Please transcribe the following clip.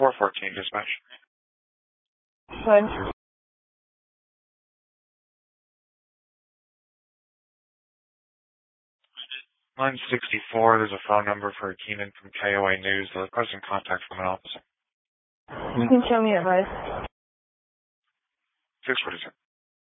414 dispatch. Good. Line 64, there's a phone number for Keenan from KOA News. The requesting contact from an officer. You can show me advice. 642.